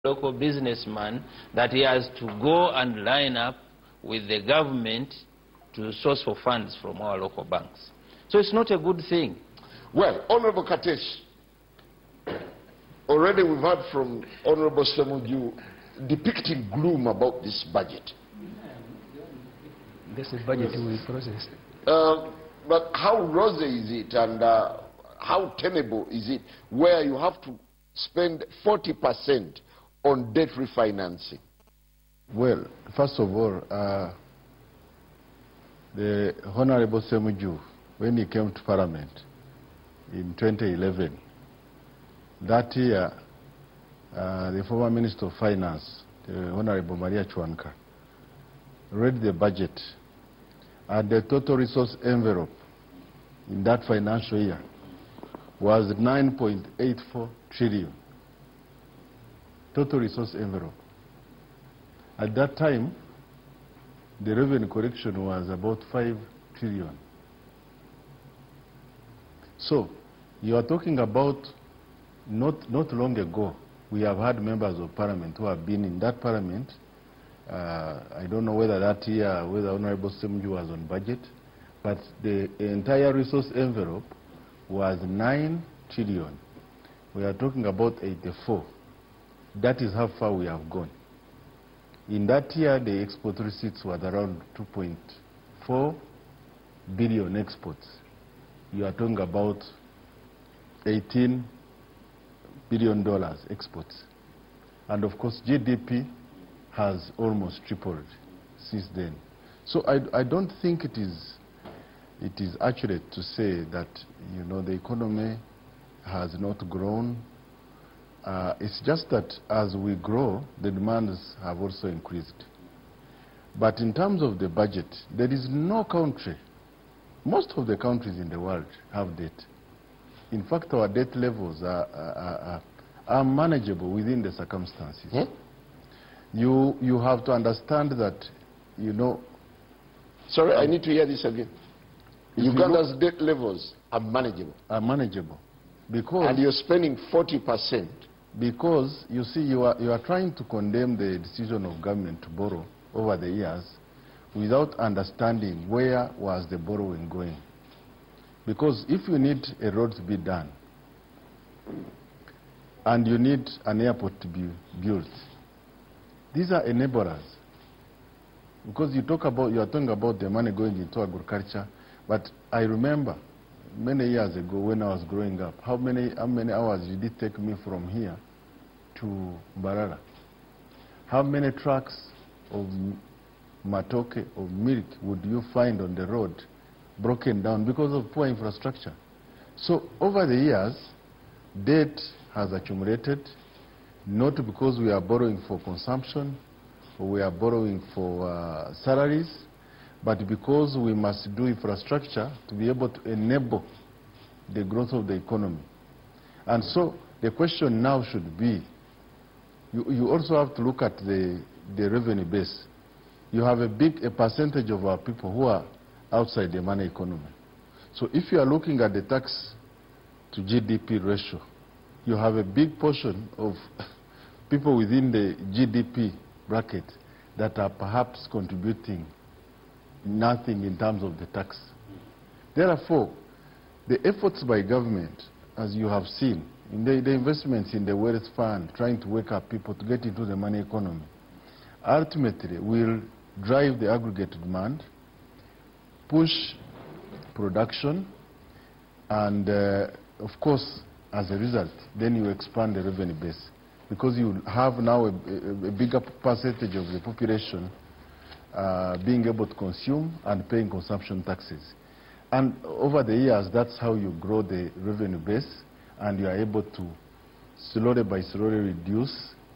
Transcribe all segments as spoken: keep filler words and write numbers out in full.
local businessman that he has to go and line up with the government to source for funds from our local banks. So it's not a good thing. Well, Honorable Katesh, already we've heard from Honorable Ssemujju depicting gloom about this budget. This is budget we process. Uh, but how rosy is it, and uh, how tenable is it, where you have to spend forty percent on debt refinancing? Well, first of all, uh, the Honorable Ssemujju, when he came to Parliament in twenty eleven, that year, uh, the former Minister of Finance, the Honorable Maria Chwanka, read the budget, and the total resource envelope in that financial year was nine point eight four trillion. Total resource envelope. At that time, the revenue collection was about five trillion. So, you are talking about not, not long ago, we have had members of parliament who have been in that parliament. Uh, I don't know whether that year, whether Honorable Ssemujju was on budget, but the entire resource envelope was nine trillion. We are talking about eighty-four. That is how far we have gone. In that year, the export receipts was around two point four billion exports. You are talking about eighteen billion dollars exports. And of course, G D P has almost tripled since then. So I, I don't think it is, it is accurate to say that, you know, the economy has not grown. Uh, it's just that as we grow, the demands have also increased. But in terms of the budget, there is no country, most of the countries in the world have debt. In fact, our debt levels are, are, are, are manageable within the circumstances. Hmm? You, you have to understand that, you know... Sorry, um, I need to hear this again. Uganda's debt levels are manageable. Are manageable. Because... And you're spending forty percent. Because, you see, you are, you are trying to condemn the decision of government to borrow over the years without understanding where was the borrowing going. Because if you need a road to be done and you need an airport to be built, these are enablers. Because you talk about, you are talking about the money going into agriculture, but I remember many years ago when I was growing up, how many, how many hours did it take me from here to Mbarara? How many trucks of matoke, of milk, would you find on the road broken down because of poor infrastructure? So over the years, debt has accumulated, not because we are borrowing for consumption, or we are borrowing for uh, salaries, but because we must do infrastructure to be able to enable the growth of the economy. And so the question now should be, you, you also have to look at the, the revenue base. You have a big a percentage of our people who are outside the money economy. So if you are looking at the tax to G D P ratio, you have a big portion of people within the G D P bracket that are perhaps contributing nothing in terms of the tax. Therefore, the efforts by government, as you have seen, in the, the investments in the wealth fund, trying to wake up people to get into the money economy, ultimately will drive the aggregate demand, push production, and uh, of course, as a result, then you expand the revenue base. Because you have now a, a, a bigger percentage of the population Uh, being able to consume and paying consumption taxes. And over the years, that's how you grow the revenue base, and you are able to slowly by slowly reduce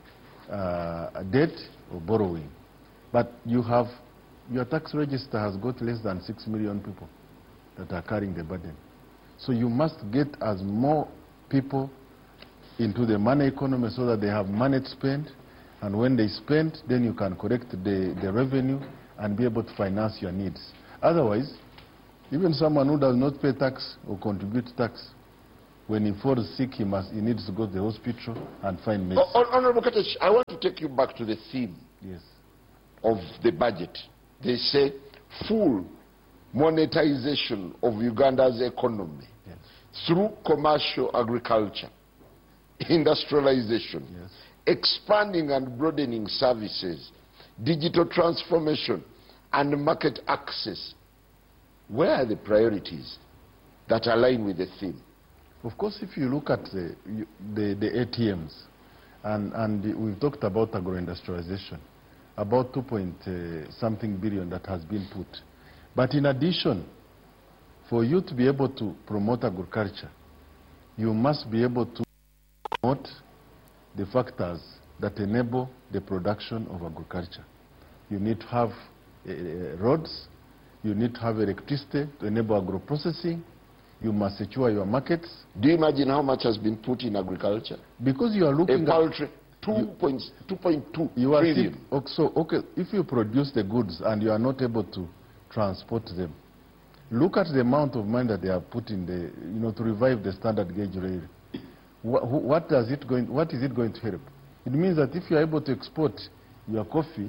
uh, debt or borrowing. But you have, your tax register has got less than six million people that are carrying the burden. So you must get as more people into the money economy so that they have money to spend. And when they spend, then you can collect the, the revenue and be able to finance your needs. Otherwise, even someone who does not pay tax or contribute tax When he falls sick, he, must, he needs to go to the hospital and find medicine. Oh, Honorable Katesh, I want to take you back to the theme Yes. of the budget. They say full monetization of Uganda's economy Yes. through commercial agriculture, industrialization, Yes. expanding and broadening services, digital transformation, and market access. Where are the priorities that align with the theme? Of course, if you look at the, you- the, the A T Ms, and, and we've talked about agro-industrialization, about two point uh, something billion that has been put. But in addition, for you to be able to promote agriculture, you must be able to promote the factors that enable the production of agriculture. You need to have uh, roads, you need to have electricity to enable agro-processing, you must secure your markets. Do you imagine how much has been put in agriculture? Because you are looking A poultry, two point two you are trillion. still- okay, so, okay, if you produce the goods and you are not able to transport them, look at the amount of money that they have put in the, you know, to revive the standard gauge rail. What, what does it going, what is it going to help? It means that if you are able to export your coffee,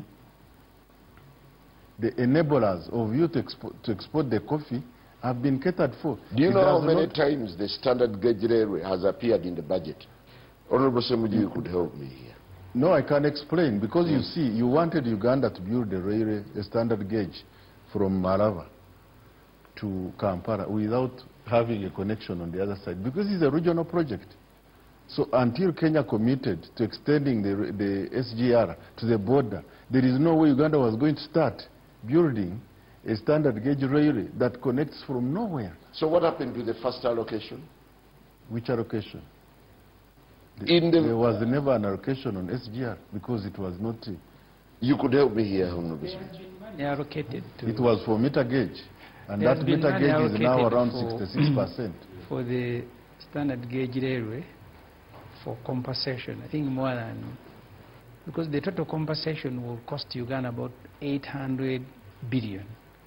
the enablers of you to export, to export the coffee have been catered for. Do you It know how does many not- times the standard gauge railway has appeared in the budget? Honorable Semuji, you could help me here. No, I can explain, because you see, you wanted Uganda to build a railway, a standard gauge from Marava to Kampala without having a connection on the other side, because it's a regional project. So until Kenya committed to extending the, the S G R to the border, there is no way Uganda was going to start building a standard gauge railway that connects from nowhere. So what happened to the first allocation? Which allocation? In the- there was never an allocation on S G R because it was not, uh, You could help me here, Honorable There Speaker. has been money allocated to it was for meter gauge. And There that has been meter money gauge is now allocated around for- sixty-six percent. for the standard gauge railway for compensation. I think more than, because the total compensation will cost Uganda about eight hundred billion.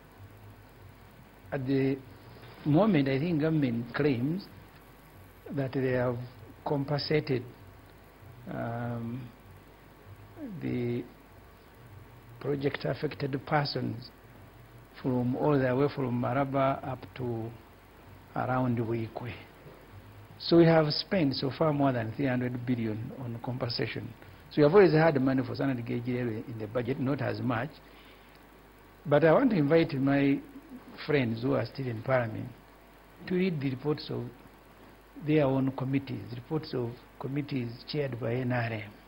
At the moment, I think government claims that they have compensated um, the project affected persons from all the way from Maraba up to around Wikwe. So we have spent so far more than three hundred billion on compensation. So we have always had money for standard gauge railway in the budget, not as much. But I want to invite my friends who are still in Parliament to read the reports of their own committees, reports of committees chaired by N R M.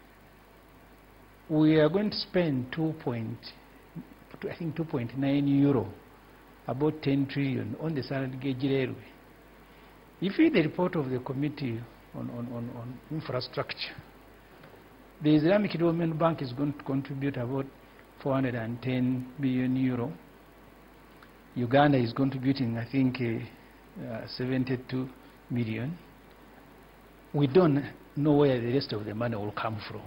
We are going to spend two point, I think two point nine euro, about ten trillion on the standard gauge railway. If you read the report of the committee on, on, on, on infrastructure, the Islamic Development Bank is going to contribute about four hundred ten billion euro. Uganda is contributing, I think, uh, uh, seventy-two million. We don't know where the rest of the money will come from.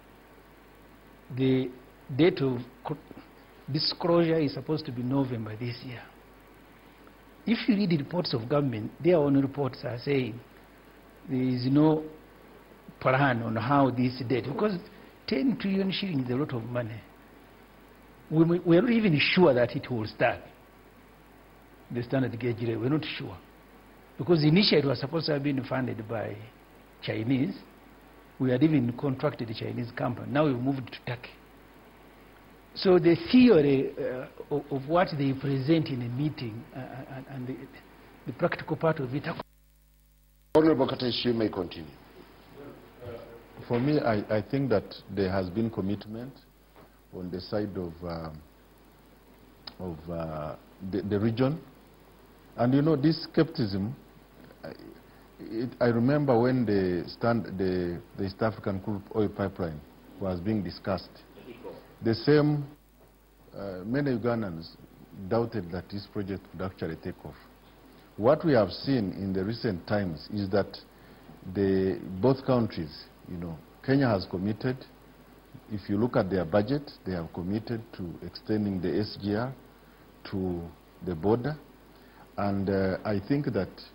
The date of disclosure is supposed to be November this year. If you read the reports of government, their own reports are saying there is no plan on how this date, because ten trillion shillings is a lot of money. We, we are not even sure that it will start. The standard gauge railway, we're not sure. Because initially it was supposed to have been funded by Chinese. We had even contracted a Chinese company. Now we've moved to Turkey. So the theory uh, of, of what they present in a meeting uh, and, and the, the practical part of it. Honorable Katesh, you may continue. For me, I, I think that there has been commitment on the side of, um, of uh, the, the region. And you know, this skepticism, I, it, I remember when the, stand, the, the East African crude oil pipeline was being discussed, the same, uh, many Ugandans doubted that this project would actually take off. What we have seen in the recent times is that the, both countries, you know, Kenya has committed. If you look at their budget, they have committed to extending the S G R to the border. And uh, I think that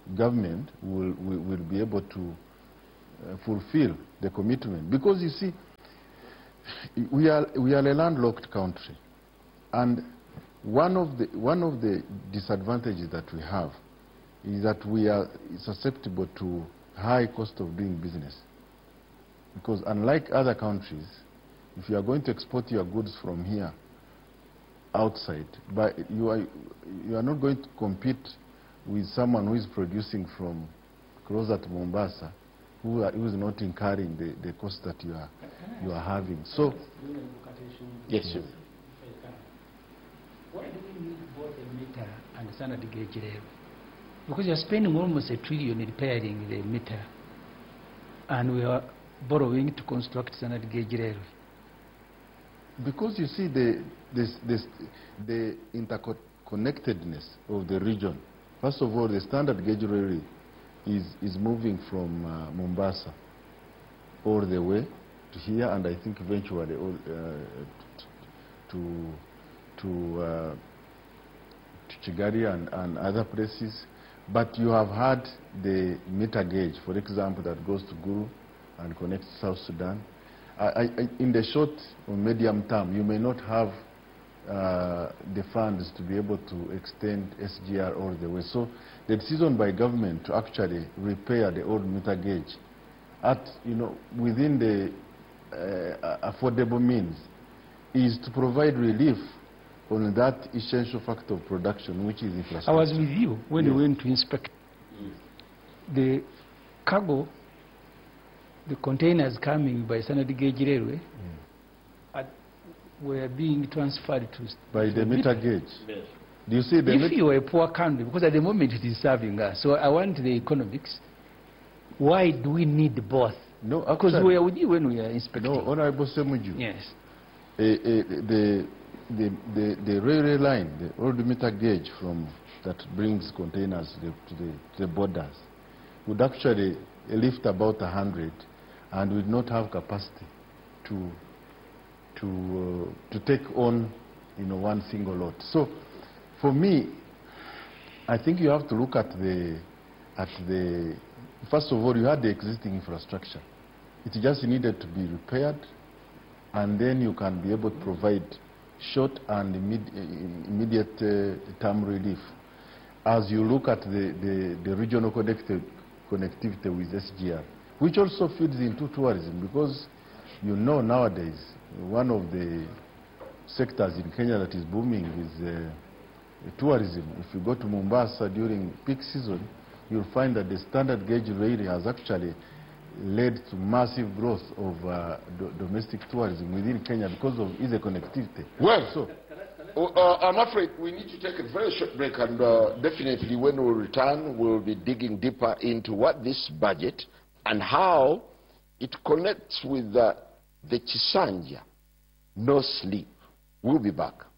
government will, will, will be able to uh, fulfill the commitment. Because you see, we are, we are a landlocked country. And one of, the, one of the disadvantages that we have is that we are susceptible to high cost of doing business. Because unlike other countries, if you are going to export your goods from here outside, but you are, you are not going to compete with someone who is producing from closer to Mombasa, who, are, who is not incurring the, the cost that you are, you are having. So, yes, sir. Why do we need both a meter and standard gauge level? Because you're spending almost a trillion repairing the meter, and we are borrowing to construct standard gauge railway. Because you see the, this, this, the interconnectedness of the region. First of all, the standard gauge railway is, is moving from uh, Mombasa all the way to here, and I think eventually all, uh, to, to, uh, to Chigari and, and other places. But you have had the meter gauge, for example, that goes to Guru and connects South Sudan. I, I, in the short or medium term, you may not have uh, the funds to be able to extend S G R all the way. So the decision by government to actually repair the old meter gauge at, you know, within the uh, affordable means is to provide relief on that essential factor of production, which is infrastructure. I was with you when yes. we went to inspect the cargo, the containers coming by standard gauge railway mm. at, were being transferred to by to the meter gauge. Yes. Do you see the if you are a poor country, because at the moment it is serving us. So I want the economics. Why do we need both? No, because we are with you when we are inspecting. No, Honorable Semuju. Yes. Uh, uh, the The, the, the railway line, the old meter gauge from that brings containers to the, to the, to the borders, would actually lift about a hundred and would not have capacity to, to, uh, to take on, you know, one single lot. So for me, I think you have to look at the, at the, first of all, you had the existing infrastructure. It just needed to be repaired, and then you can be able to provide short and immedi immediate uh, term relief. As you look at the, the, the regional connecti connectivity with S G R, which also feeds into tourism, because you know nowadays one of the sectors in Kenya that is booming is uh, tourism. If you go to Mombasa during peak season, you'll find that the standard gauge railway has actually led to massive growth of uh, do domestic tourism within Kenya because of easy connectivity. Well, so, uh, I'm afraid we need to take a very short break, and uh, definitely when we return, we'll be digging deeper into what this budget and how it connects with uh, the Chisanja no sleep. We'll be back.